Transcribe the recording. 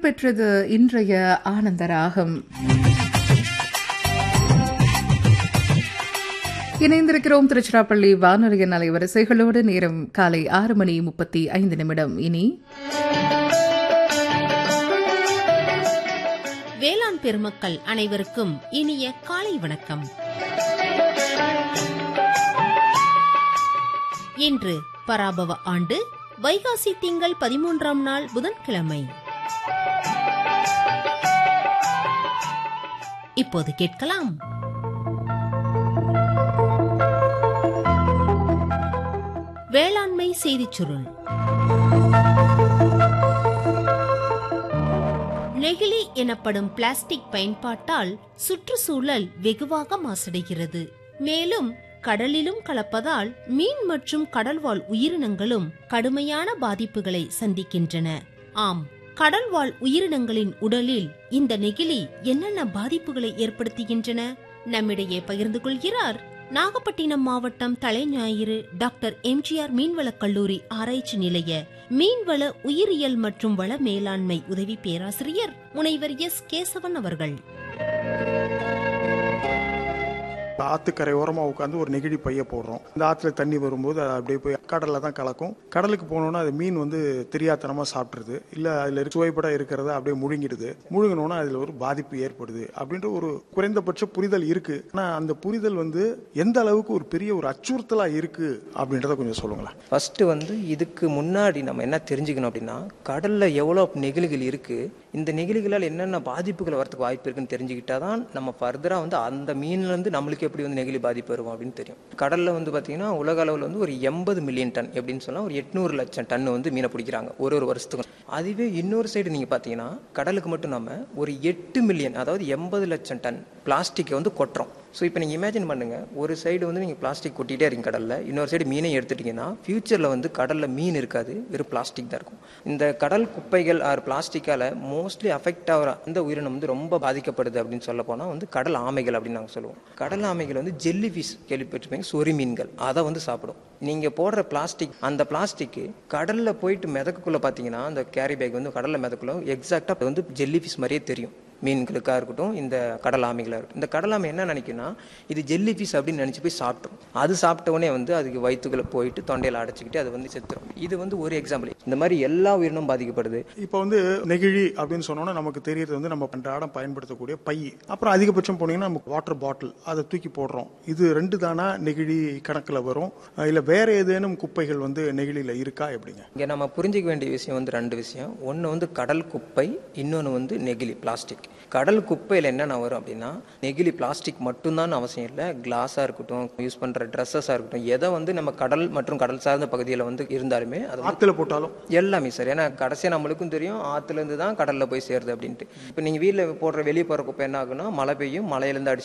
பெற்றது இன்றைய ஆனந்த ராகம். இணைந்திருக்கிறோம் திருச்சிராப்பள்ளி வானொலியின் அலைவரிசைகளோடு. நேரம் காலை 6:35. இனி வேளாண் பெருமக்கள் அனைவருக்கும் இனிய காலை வணக்கம். இன்று பராபவ ஆண்டு வைகாசி திங்கள் 13ஆம் நாள் புதன்கிழமை. இப்போது கேட்கலாம் வேளாண்மை செய்திச் சுருள். நெகிழி எனப்படும் பிளாஸ்டிக் பயன்பாட்டால் சுற்றுச்சூழல் வெகுவாக மாசடைகிறது. மேலும் கடலிலும் கலப்பதால் மீன் மற்றும் கடல்வாழ் உயிரினங்களும் கடுமையான பாதிப்புகளை சந்திக்கின்றன. ஆம், கடல்வாழ் உயிரினங்களின் உடலில் இந்த நெகிழி என்னென்ன பாதிப்புகளை ஏற்படுத்துகின்றன? நம்மிடையே பகிர்ந்து கொள்கிறார் நாகப்பட்டினம் மாவட்டம் தலைஞாயிறு டாக்டர் எம்ஜிஆர் மீன்வளக் கல்லூரி ஆராய்ச்சி நிலைய மீன்வள உயிரியல் மற்றும் வள மேலாண்மை உதவி பேராசிரியர் முனைவர் எஸ் கேசவன் அவர்கள். ஆத்துக்கரை ஓரமா உட்காந்து ஒரு நெகிழி பைய போடுறோம். இந்த ஆத்துல தண்ணி வரும்போது அது அப்படியே போய் கடல்ல தான் கலக்கும். கடலுக்கு போனோம்னா அது மீன் தெரியாத்தனமா சாப்பிட்டுருது, இல்ல அதுல சுவைப்பட இருக்கிறத அப்படியே முழுங்கிடுது. முழுங்கினோன்னா அதுல ஒரு பாதிப்பு ஏற்படுது அப்படின்ற ஒரு குறைந்தபட்ச புரிதல் இருக்கு. ஆனா அந்த புரிதல் எந்த அளவுக்கு ஒரு பெரிய ஒரு அச்சுறுத்தலா இருக்கு அப்படின்றத கொஞ்சம் சொல்லுங்களேன். ஃபர்ஸ்ட் இதுக்கு முன்னாடி நம்ம என்ன தெரிஞ்சுக்கணும் அப்படின்னா, கடல்ல எவ்வளவு நெகிழிகள் இருக்கு, இந்த நெகிழிகளால் என்னென்ன பாதிப்புகள் வரதுக்கு வாய்ப்பு இருக்குன்னு தெரிஞ்சுக்கிட்டாதான் நம்ம ஃபர்தரா அந்த மீன்ல இருந்து நம்மளுக்கு எப்படி நெகிழி பாதிப்பு வரும் அப்படின்னு தெரியும். கடல்ல பாத்தீங்கன்னா உலக அளவில் ஒரு 80 மில்லியன் டன் எப்படின்னு சொன்னா ஒரு 800 லட்சம் டன் மீனை பிடிக்கிறாங்க ஒரு வருஷத்துக்கு. அதுவே இன்னொரு சைடு நீங்க பாத்தீங்கன்னா கடலுக்கு மட்டும் நாம ஒரு 8 மில்லியன், அதாவது 80 லட்சம் டன் பிளாஸ்டிக் கொட்டுறோம். ஸோ இப்போ நீங்கள் இமேஜின் பண்ணுங்க, ஒரு சைடு நீங்கள் பிளாஸ்டிக் கொட்டிகிட்டே இருக்கீங்க கடலில், இன்னொரு சைடு மீனை எடுத்துட்டிங்கன்னா ஃபியூச்சரில் கடலில் மீன் இருக்காது, வெறும் பிளாஸ்டிக் தான் இருக்கும். இந்த கடல் குப்பைகள் ஆர் பிளாஸ்டிக்கால் மோஸ்ட்லி அஃபெக்ட் ஆகிற அந்த உயிரினம் ரொம்ப பாதிக்கப்படுது அப்படின்னு சொல்ல போனால் கடல் ஆமைகள் அப்படின்னு நாங்கள் சொல்லுவோம். கடல் ஆமைகள் ஜெல்லி ஃபிஷ் கேள்விப்பட்டிருப்பீங்க, சொறி மீன்கள், அதை சாப்பிடும். நீங்கள் போடுற பிளாஸ்டிக், அந்த பிளாஸ்டிக்கு கடலில் போயிட்டு மிதக்குள்ளே பார்த்தீங்கன்னா அந்த கேரி பேக் கடலில் மிதக்குள்ள எக்ஸாக்டாக ஜெல்லி ஃபிஷ் மாதிரியே தெரியும். மீன்களுக்காக இருக்கட்டும், இந்த கடல் ஆமைகளாக இருக்கட்டும். இந்த கடல் ஆமை என்ன நினைக்குன்னா, இது ஜெல்லி ஃபிஷ் அப்படின்னு நினச்சி போய் சாப்பிட்ரும். அது சாப்பிட்ட உடனே அதுக்கு வயிற்றுக்குள்ளே போயிட்டு தொண்டையில் அடைச்சிக்கிட்டு அது செத்துரும். இது ஒரு எக்ஸாம்பிள். இந்த மாதிரி எல்லா உயிரினும் பாதிக்கப்படுது. இப்போ நெகிழி அப்படின்னு சொன்னோன்னா நமக்கு தெரியறது நம்ம அன்றாடம் பயன்படுத்தக்கூடிய பை, அப்புறம் அதிகபட்சம் போனீங்கன்னா நமக்கு வாட்டர் பாட்டில், அதை தூக்கி போடுறோம். இது ரெண்டு தானா நெகிழி கணக்கில் வரும், இல்லை வேற ஏதேனும் குப்பைகள் நெகிழியில் இருக்கா எப்படிங்க? இங்கே நம்ம புரிஞ்சிக்க வேண்டிய விஷயம் ரெண்டு விஷயம். ஒன்று கடல் குப்பை, இன்னொன்று நெகிழி பிளாஸ்டிக். கடல் குப்பையில் என்னென்ன வரும் அப்படின்னா, நெகிழி பிளாஸ்டிக் மட்டும்தான் அவசியம் இல்லை, கிளாஸாக இருக்கட்டும், யூஸ் பண்ணுற ட்ரெஸ்ஸஸாக இருக்கட்டும், எதை நம்ம கடல் மற்றும் கடல் சார்ந்த பகுதியில் இருந்தாலுமே அது ஆற்றுல போட்டாலும் எல்லாமே சார். ஏன்னா கடைசியாக நம்மளுக்கும் தெரியும் ஆற்றுலேருந்து தான் கடலில் போய் சேருது அப்படின்ட்டு. இப்போ நீங்கள் வீட்டில் போடுற வெளியே போகிற குப்பை என்ன ஆகுன்னா, மழை பெய்யும், மழையிலேருந்து அடிச்சு